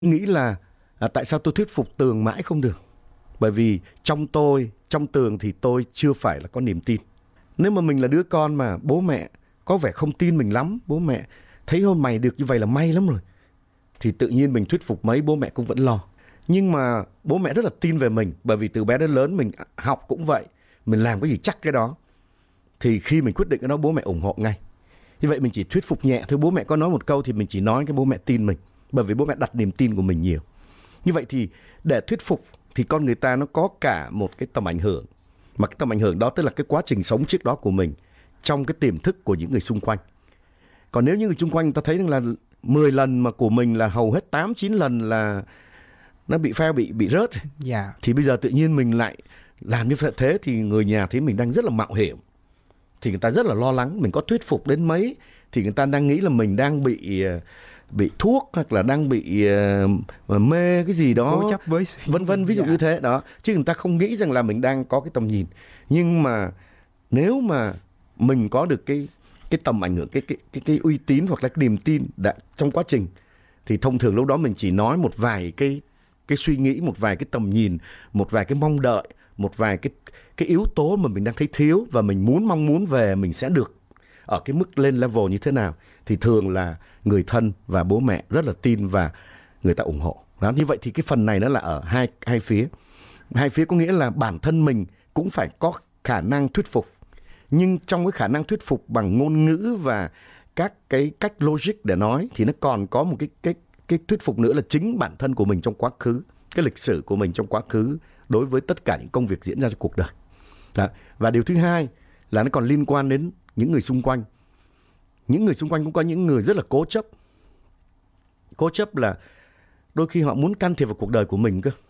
Nghĩ là tại sao tôi thuyết phục Tường mãi không được? Bởi vì trong Tường thì tôi chưa phải là có niềm tin. Nếu mà mình là đứa con mà bố mẹ có vẻ không tin mình lắm, bố mẹ thấy hôm mày được như vậy là may lắm rồi, thì tự nhiên mình thuyết phục mấy bố mẹ cũng vẫn lo. Nhưng mà bố mẹ rất là tin về mình, bởi vì từ bé đến lớn mình học cũng vậy, mình làm cái gì chắc cái đó. Thì khi mình quyết định cái đó bố mẹ ủng hộ ngay. Như vậy mình chỉ thuyết phục nhẹ thôi, bố mẹ có nói một câu thì mình chỉ nói cái bố mẹ tin mình, bởi vì bố mẹ đặt niềm tin của mình nhiều. Như vậy thì để thuyết phục thì con người ta nó có cả một cái tầm ảnh hưởng, mà cái tầm ảnh hưởng đó tức là cái quá trình sống trước đó của mình trong cái tiềm thức của những người xung quanh. Còn nếu những người xung quanh người ta thấy rằng là 10 lần mà của mình là hầu hết 8-9 lần là nó bị fail, bị rớt, thì bây giờ tự nhiên mình lại làm như thế thì người nhà thấy mình đang rất là mạo hiểm, thì người ta rất là lo lắng. Mình có thuyết phục đến mấy thì người ta đang nghĩ là mình đang bị thuốc, hoặc là đang bị mê cái gì đó, cố chấp với vân vân, ví dụ như thế đó, chứ người ta không nghĩ rằng là mình đang có cái tầm nhìn. Nhưng mà nếu mà mình có được cái tầm ảnh hưởng, cái uy tín hoặc là cái niềm tin trong quá trình, thì thông thường lúc đó mình chỉ nói một vài cái suy nghĩ, một vài cái tầm nhìn, một vài cái mong đợi, một vài cái yếu tố mà mình đang thấy thiếu và mình mong muốn về mình sẽ được ở cái mức lên level như thế nào, thì thường là người thân và bố mẹ rất là tin và người ta ủng hộ. Đó, như vậy thì cái phần này nó là ở hai phía. Hai phía có nghĩa là bản thân mình cũng phải có khả năng thuyết phục, nhưng trong cái khả năng thuyết phục bằng ngôn ngữ và các cái cách logic để nói, thì nó còn có một cái thuyết phục nữa là chính bản thân của mình trong quá khứ, cái lịch sử của mình trong quá khứ đối với tất cả những công việc diễn ra trong cuộc đời. Đó. Và điều thứ hai là nó còn liên quan đến những người xung quanh. Những người xung quanh cũng có những người rất là cố chấp. Cố chấp là đôi khi họ muốn can thiệp vào cuộc đời của mình cơ.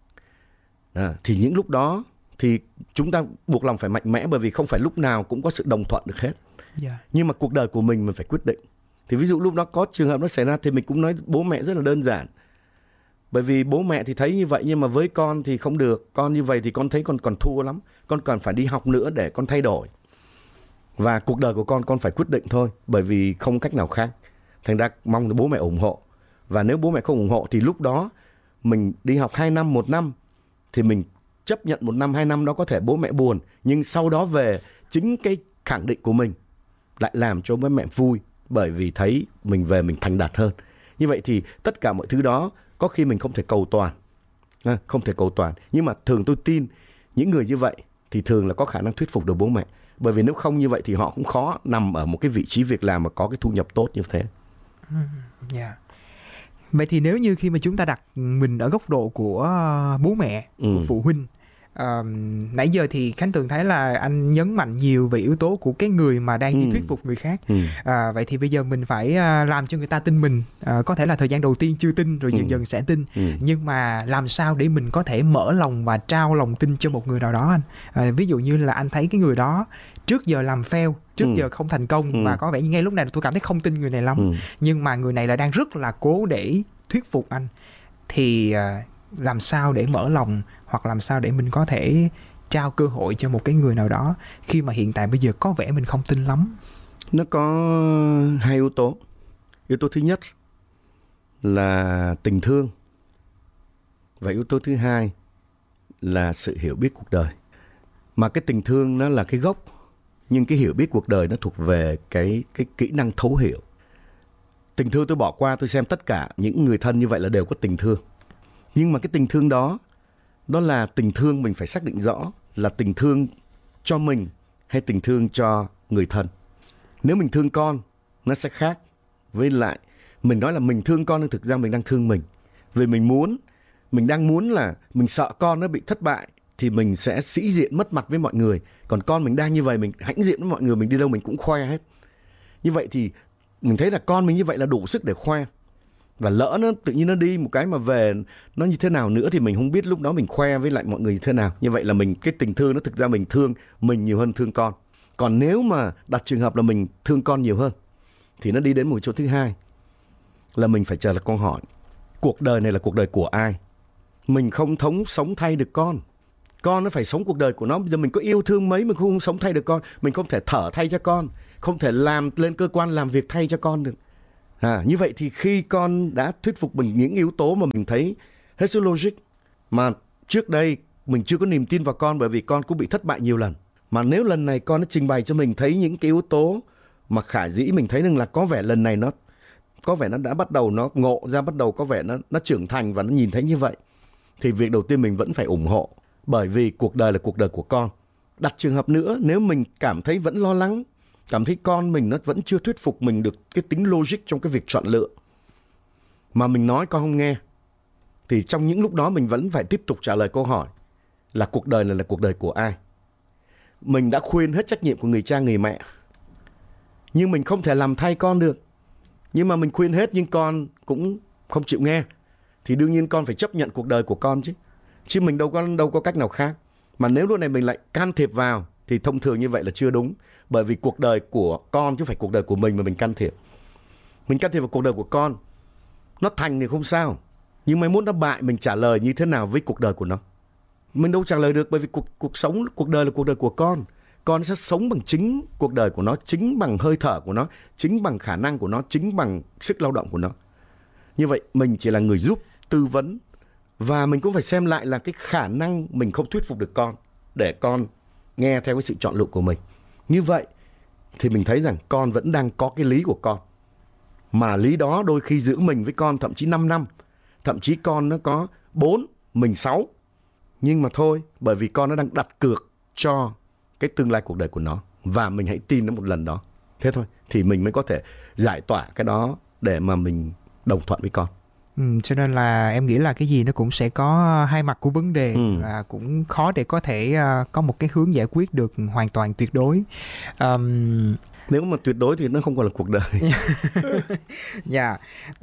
Thì những lúc đó thì chúng ta buộc lòng phải mạnh mẽ, bởi vì không phải lúc nào cũng có sự đồng thuận được hết. Nhưng mà cuộc đời của mình phải quyết định. Thì ví dụ lúc đó có trường hợp nó xảy ra thì mình cũng nói bố mẹ rất là đơn giản. Bởi vì bố mẹ thì thấy như vậy, nhưng mà với con thì không được. Con như vậy thì con thấy con còn thua lắm. Con cần phải đi học nữa để con thay đổi. Và cuộc đời của con phải quyết định thôi, bởi vì không cách nào khác. Thành ra mong bố mẹ ủng hộ. Và nếu bố mẹ không ủng hộ thì lúc đó mình đi học 2 năm, 1 năm, thì mình chấp nhận 1 năm, 2 năm đó có thể bố mẹ buồn. Nhưng sau đó về chính cái khẳng định của mình lại làm cho bố mẹ vui, bởi vì thấy mình về mình thành đạt hơn. Như vậy thì tất cả mọi thứ đó có khi mình không thể cầu toàn. Không thể cầu toàn. Nhưng mà thường tôi tin những người như vậy thì thường là có khả năng thuyết phục được bố mẹ. Bởi vì nếu không như vậy thì họ cũng khó nằm ở một cái vị trí việc làm mà có cái thu nhập tốt như thế. Vậy thì nếu như khi mà chúng ta đặt mình ở góc độ của bố mẹ, của phụ huynh, nãy giờ thì Khánh Tường thấy là anh nhấn mạnh nhiều về yếu tố của cái người mà đang đi thuyết phục người khác. Vậy thì bây giờ mình phải làm cho người ta tin mình. Có thể là thời gian đầu tiên chưa tin, rồi dần dần sẽ tin. Nhưng mà làm sao để mình có thể mở lòng và trao lòng tin cho một người nào đó anh? Ví dụ như là anh thấy cái người đó trước giờ làm fail, trước giờ không thành công, và có vẻ như ngay lúc này tôi cảm thấy không tin người này lắm. Nhưng mà người này là đang rất là cố để thuyết phục anh. Thì làm sao để mở lòng, hoặc làm sao để mình có thể trao cơ hội cho một cái người nào đó khi mà hiện tại bây giờ có vẻ mình không tin lắm? Nó có 2 yếu tố. Yếu tố thứ nhất là tình thương, và yếu tố thứ hai là sự hiểu biết cuộc đời. Mà cái tình thương nó là cái gốc, nhưng cái hiểu biết cuộc đời nó thuộc về cái kỹ năng thấu hiểu. Tình thương tôi bỏ qua, tôi xem tất cả những người thân như vậy là đều có tình thương. Nhưng mà cái tình thương đó là tình thương mình phải xác định rõ là tình thương cho mình hay tình thương cho người thân. Nếu mình thương con, nó sẽ khác. Với lại mình nói là mình thương con nhưng thực ra mình đang thương mình. Vì mình đang muốn là mình sợ con nó bị thất bại thì mình sẽ sĩ diện mất mặt với mọi người. Còn con mình đang như vậy, mình hãnh diện với mọi người, mình đi đâu mình cũng khoe hết. Như vậy thì mình thấy là con mình như vậy là đủ sức để khoe. Và lỡ nó tự nhiên nó đi một cái mà về nó như thế nào nữa thì mình không biết lúc đó mình khoe với lại mọi người như thế nào. Như vậy là cái tình thương nó thực ra mình thương mình nhiều hơn thương con. Còn nếu mà đặt trường hợp là mình thương con nhiều hơn thì nó đi đến một chỗ thứ hai là mình phải trả lời câu hỏi: cuộc đời này là cuộc đời của ai? Mình không sống thay được con. Con nó phải sống cuộc đời của nó. Bây giờ mình có yêu thương mấy mình không sống thay được con. Mình không thể thở thay cho con, không thể làm lên cơ quan làm việc thay cho con được. Như vậy thì khi con đã thuyết phục mình những yếu tố mà mình thấy hết sức logic, mà trước đây mình chưa có niềm tin vào con bởi vì con cũng bị thất bại nhiều lần. Mà nếu lần này con nó trình bày cho mình thấy những cái yếu tố mà khả dĩ mình thấy rằng là có vẻ lần này nó đã bắt đầu nó ngộ ra, bắt đầu có vẻ nó trưởng thành và nó nhìn thấy như vậy, thì việc đầu tiên mình vẫn phải ủng hộ, bởi vì cuộc đời là cuộc đời của con. Đặt trường hợp nữa, nếu mình cảm thấy vẫn lo lắng, cảm thấy con mình nó vẫn chưa thuyết phục mình được cái tính logic trong cái việc chọn lựa, mà mình nói con không nghe, thì trong những lúc đó mình vẫn phải tiếp tục trả lời câu hỏi là cuộc đời này là cuộc đời của ai. Mình đã khuyên hết trách nhiệm của người cha người mẹ, nhưng mình không thể làm thay con được. Nhưng mà mình khuyên hết nhưng con cũng không chịu nghe, thì đương nhiên con phải chấp nhận cuộc đời của con chứ mình đâu có cách nào khác. Mà nếu lúc này mình lại can thiệp vào thì thông thường như vậy là chưa đúng, bởi vì cuộc đời của con chứ không phải cuộc đời của mình mà mình can thiệp. Mình can thiệp vào cuộc đời của con, nó thành thì không sao, nhưng mai mốt nó bại mình trả lời như thế nào với cuộc đời của nó? Mình đâu trả lời được, bởi vì cuộc đời là cuộc đời của con. Con sẽ sống bằng chính cuộc đời của nó, chính bằng hơi thở của nó, chính bằng khả năng của nó, chính bằng sức lao động của nó. Như vậy mình chỉ là người giúp, tư vấn, và mình cũng phải xem lại là cái khả năng mình không thuyết phục được con để con nghe theo cái sự chọn lựa của mình. Như vậy thì mình thấy rằng con vẫn đang có cái lý của con, mà lý đó đôi khi giữ mình với con thậm chí 5 năm, thậm chí con nó có 4, mình 6. Nhưng mà thôi, bởi vì con nó đang đặt cược cho cái tương lai cuộc đời của nó, và mình hãy tin nó một lần đó. Thế thôi, thì mình mới có thể giải tỏa cái đó để mà mình đồng thuận với con. Cho nên là em nghĩ là cái gì nó cũng sẽ có hai mặt của vấn đề, và cũng khó để có thể có một cái hướng giải quyết được hoàn toàn tuyệt đối. Nếu mà tuyệt đối thì nó không còn là cuộc đời. Dạ.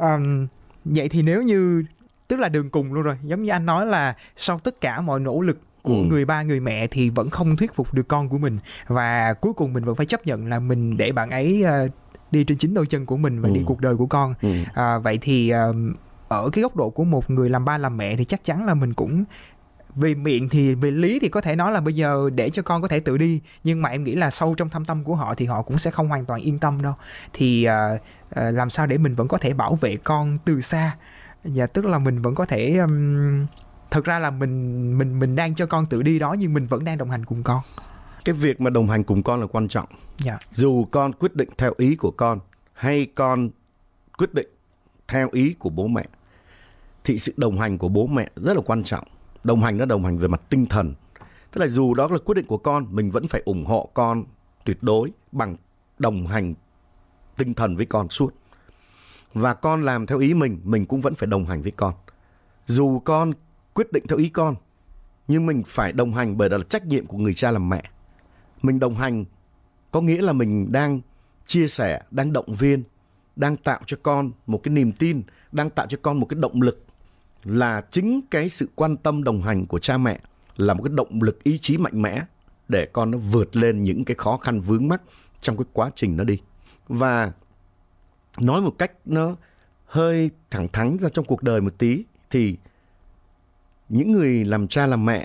Vậy thì nếu như, tức là đường cùng luôn rồi, giống như anh nói là sau tất cả mọi nỗ lực của người ba người mẹ thì vẫn không thuyết phục được con của mình, và cuối cùng mình vẫn phải chấp nhận là mình để bạn ấy đi trên chính đôi chân của mình và đi cuộc đời của con. Vậy thì ở cái góc độ của một người làm ba làm mẹ thì chắc chắn là mình cũng, về miệng thì về lý thì có thể nói là bây giờ để cho con có thể tự đi, nhưng mà em nghĩ là sâu trong thâm tâm của họ thì họ cũng sẽ không hoàn toàn yên tâm đâu. Thì làm sao để mình vẫn có thể bảo vệ con từ xa, và tức là mình vẫn có thể thực ra là mình đang cho con tự đi đó, nhưng mình vẫn đang đồng hành cùng con. Cái việc mà đồng hành cùng con là quan trọng. Dù con quyết định theo ý của con hay con quyết định theo ý của bố mẹ, thì sự đồng hành của bố mẹ rất là quan trọng. Đồng hành nó đồng hành về mặt tinh thần, tức là dù đó là quyết định của con, mình vẫn phải ủng hộ con tuyệt đối bằng đồng hành tinh thần với con suốt. Và con làm theo ý mình cũng vẫn phải đồng hành với con. Dù con quyết định theo ý con, nhưng mình phải đồng hành, bởi đó là trách nhiệm của người cha làm mẹ. Mình đồng hành có nghĩa là mình đang chia sẻ, đang động viên, đang tạo cho con một cái niềm tin, đang tạo cho con một cái động lực. Là chính cái sự quan tâm đồng hành của cha mẹ là một cái động lực ý chí mạnh mẽ để con nó vượt lên những cái khó khăn vướng mắc trong cái quá trình nó đi. Và nói một cách nó hơi thẳng thắn ra trong cuộc đời một tí, thì những người làm cha làm mẹ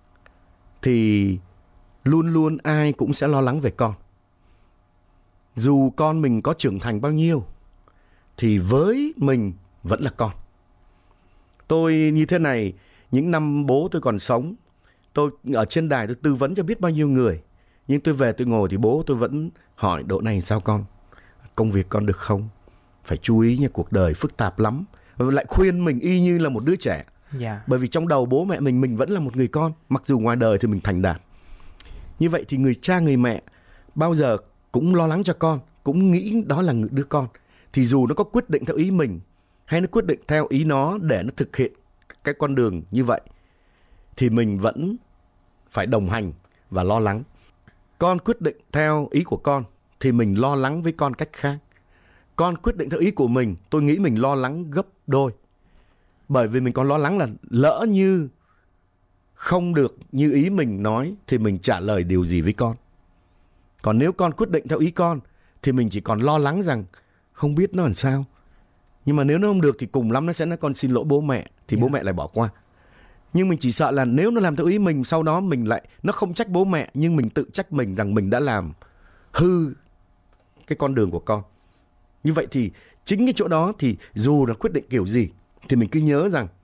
thì luôn luôn ai cũng sẽ lo lắng về con. Dù con mình có trưởng thành bao nhiêu thì với mình vẫn là con. Tôi như thế này, những năm bố tôi còn sống, tôi ở trên đài tôi tư vấn cho biết bao nhiêu người, nhưng tôi về tôi ngồi thì bố tôi vẫn hỏi độ này sao con, công việc con được không, phải chú ý nha, cuộc đời phức tạp lắm. Và lại khuyên mình y như là một đứa trẻ. Bởi vì trong đầu bố mẹ mình vẫn là một người con, mặc dù ngoài đời thì mình thành đạt. Như vậy thì người cha người mẹ bao giờ cũng lo lắng cho con, cũng nghĩ đó là đứa con. Thì dù nó có quyết định theo ý mình hay nó quyết định theo ý nó để nó thực hiện cái con đường như vậy, thì mình vẫn phải đồng hành và lo lắng. Con quyết định theo ý của con thì mình lo lắng với con cách khác. Con quyết định theo ý của mình, tôi nghĩ mình lo lắng gấp đôi. Bởi vì mình còn lo lắng là lỡ như không được như ý mình nói thì mình trả lời điều gì với con. Còn nếu con quyết định theo ý con thì mình chỉ còn lo lắng rằng không biết nó làm sao. Nhưng mà nếu nó không được thì cùng lắm nó sẽ nói con xin lỗi bố mẹ, thì bố mẹ lại bỏ qua. Nhưng mình chỉ sợ là nếu nó làm theo ý mình, sau đó mình lại, nó không trách bố mẹ nhưng mình tự trách mình rằng mình đã làm hư cái con đường của con. Như vậy thì chính cái chỗ đó thì dù là quyết định kiểu gì thì mình cứ nhớ rằng